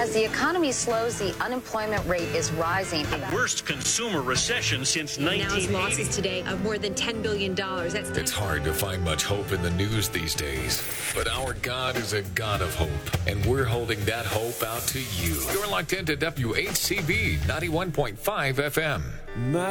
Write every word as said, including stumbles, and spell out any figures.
As the economy slows, the unemployment rate is rising. The worst consumer recession since nineteen eighty. Now's losses today of more than ten billion dollars. That's it's hard to find much hope in the news these days. But our God is a God of hope, and we're holding that hope out to you. You're locked into W H C V ninety-one point five F M.